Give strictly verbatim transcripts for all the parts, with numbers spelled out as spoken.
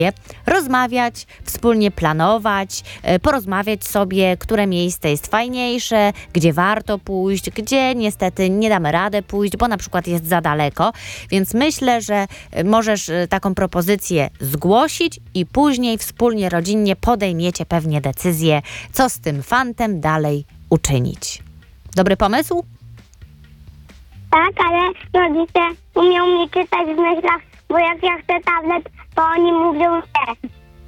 rozmawiać, wspólnie planować, e, porozmawiać sobie, które miejsce jest fajniejsze, gdzie warto pójść, gdzie niestety nie damy rady pójść, bo na przykład jest za daleko. Więc myślę, że e, możesz e, taką propozycję zgłosić i później wspólnie, rodzinnie podejmiecie pewnie decyzję, co z tym fantem dalej uczynić. Dobry pomysł? Tak, ale rodzice umią mi czytać w myślach, bo jak ja chcę tablet, to oni mówią nie.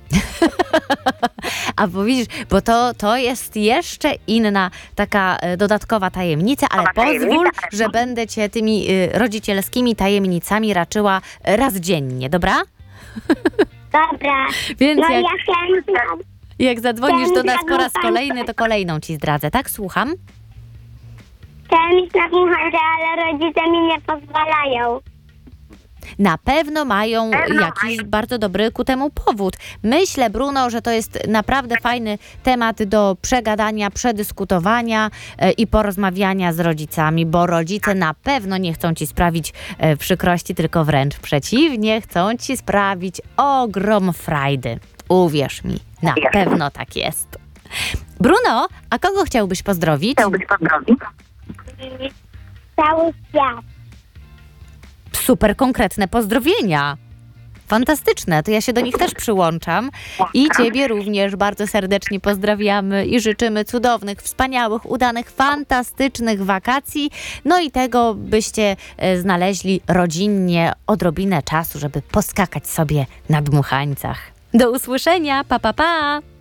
A bo widzisz, bo to, to jest jeszcze inna taka e, dodatkowa tajemnica, ale pozwól, że będę cię tymi e, rodzicielskimi tajemnicami raczyła raz dziennie, dobra? Dobra. Więc No jak, ja chętnie. jak zadzwonisz do nas po raz Chciałam- kolejny, to kolejną ci zdradzę, tak? Słucham? Chciałem iść na kucharkę, ale rodzice mi nie pozwalają. Na pewno mają jakiś bardzo dobry ku temu powód. Myślę, Bruno, że to jest naprawdę fajny temat do przegadania, przedyskutowania e, i porozmawiania z rodzicami, bo rodzice na pewno nie chcą ci sprawić e, przykrości, tylko wręcz przeciwnie, chcą ci sprawić ogrom frajdy. Uwierz mi, na pewno tak jest. Bruno, a kogo chciałbyś pozdrowić? I cały świat. Super konkretne pozdrowienia. Fantastyczne, to ja się do nich też przyłączam i ciebie również bardzo serdecznie pozdrawiamy i życzymy cudownych, wspaniałych, udanych, fantastycznych wakacji. No i tego, byście e, znaleźli rodzinnie odrobinę czasu, żeby poskakać sobie na dmuchańcach. Do usłyszenia, pa pa pa!